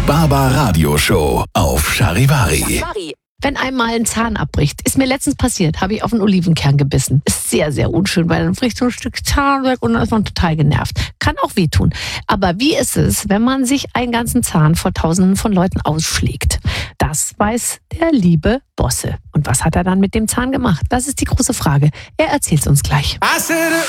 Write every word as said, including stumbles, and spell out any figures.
Baba Radio Show auf Charivari. Wenn einem mal ein Zahn abbricht, ist mir letztens passiert, habe ich auf einen Olivenkern gebissen. Ist sehr, sehr unschön, weil dann bricht so ein Stück Zahn weg und dann ist man total genervt. Kann auch wehtun. Aber wie ist es, wenn man sich einen ganzen Zahn vor Tausenden von Leuten ausschlägt? Das weiß der liebe Bosse. Und was hat er dann mit dem Zahn gemacht? Das ist die große Frage. Er erzählt es uns gleich.